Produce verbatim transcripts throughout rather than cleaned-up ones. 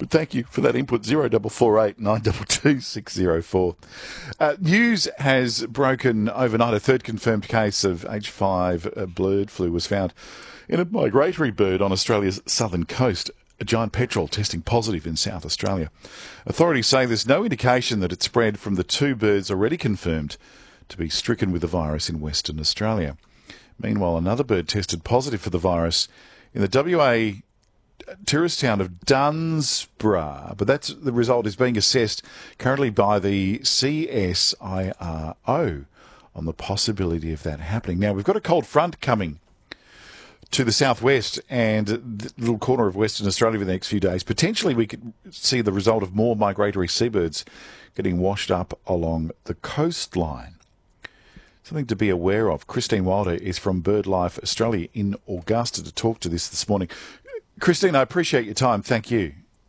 Thank you for that input. Zero double four eight nine double two six zero four. Uh, news has broken overnight. A third confirmed case of H five uh, bird flu was found in a migratory bird on Australia's southern coast. A giant petrel testing positive in South Australia. Authorities say there's no indication that it spread from the two birds already confirmed to be stricken with the virus in Western Australia. Meanwhile, another bird tested positive for the virus in the W A tourist town of Dunsborough, but that's the result is being assessed currently by the C S I R O on the possibility of that happening. Now, we've got a cold front coming to the southwest and the little corner of Western Australia for the next few days. Potentially we could see the result of more migratory seabirds getting washed up along the coastline. Something to be aware of. Christine Wilder is from BirdLife Australia in Augusta to talk to this this morning. Christine, I appreciate your time. Thank you.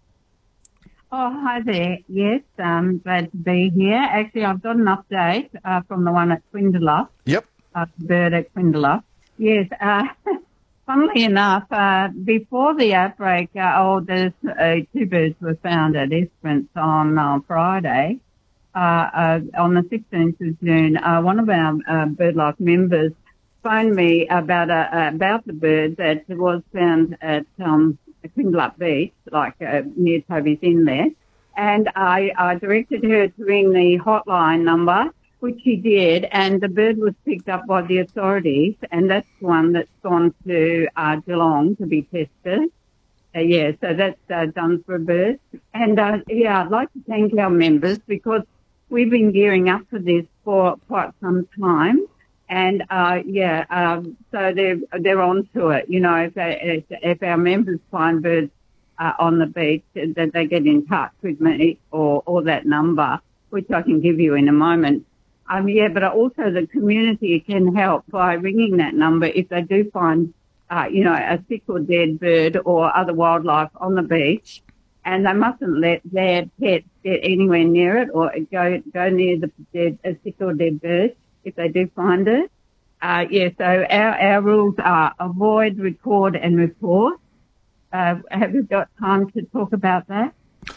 Oh, hi there. Yes, um, glad to be here. Actually, I've got an update uh, from the one at Quindala. Yep. Uh, bird at Quindala. Yes, uh, funnily enough, uh, before the outbreak, uh, oh, there's uh, two birds were found at Esperance on uh, Friday. Uh, uh, on the sixteenth of June, uh, one of our uh, BirdLife members phoned me about uh, about the bird that was found at um, Quindala Beach, like uh, near Toby's Inlet, and I, I directed her to ring the hotline number, which she did, and the bird was picked up by the authorities, and that's one that's gone to uh, Geelong to be tested. Uh, yeah, so that's uh, done for a bird. And, uh, yeah, I'd like to thank our members because we've been gearing up for this for quite some time. And, uh, yeah, um, so they're, they're on to it. You know, if, they, if, if our members find birds uh, on the beach, that they get in touch with me or, or that number, which I can give you in a moment. Um, yeah, but also the community can help by ringing that number if they do find, uh, you know, a sick or dead bird or other wildlife on the beach. And they mustn't let their pets get anywhere near it or go go near the dead, a sick or dead bird if they do find it. Uh, yeah, so our, our rules are avoid, record and report. Uh, have you got time to talk about that?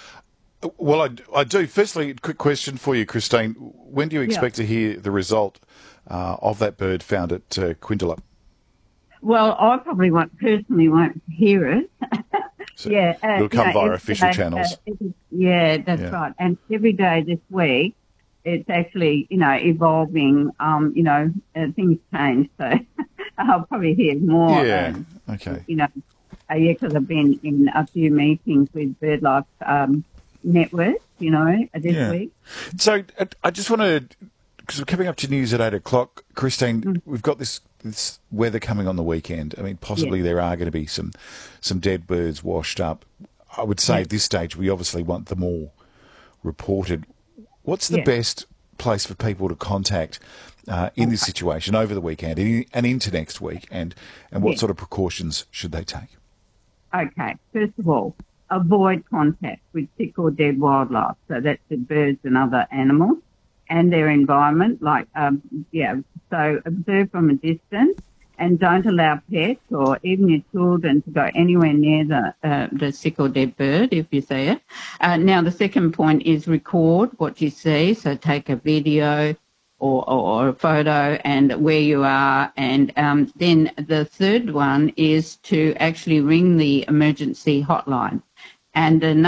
Well, I, I do. Firstly, a quick question for you, Christine. When do you expect yeah. to hear the result uh, of that bird found at uh, Quindala? Well, I probably won't, personally won't hear it. So yeah, uh, it'll come you know, via official uh, channels. Uh, yeah, that's yeah. right. And every day this week, it's actually, you know, evolving. Um, you know, uh, things change, so I'll probably hear more. Yeah. Um, okay. You know, uh, yeah, because I've been in a few meetings with BirdLife um, Network, you know, this yeah. week. So uh, I just want to, because we're coming up to news at eight o'clock, Christine. Mm. We've got this. This weather coming on the weekend. I mean, possibly yeah. there are going to be some some dead birds washed up. I would say yeah. at this stage we obviously want them all reported. What's the yeah. best place for people to contact uh, in this situation over the weekend and into next week, and, and what yeah. sort of precautions should they take? Okay, first of all, avoid contact with sick or dead wildlife. So that's the birds and other animals and their environment, like, um, yeah, so observe from a distance and don't allow pets or even your children to go anywhere near the uh, the sick or dead bird if you see it. Uh, now, the second point is record what you see, so take a video or, or, or a photo and where you are. And um, then the third one is to actually ring the emergency hotline. And the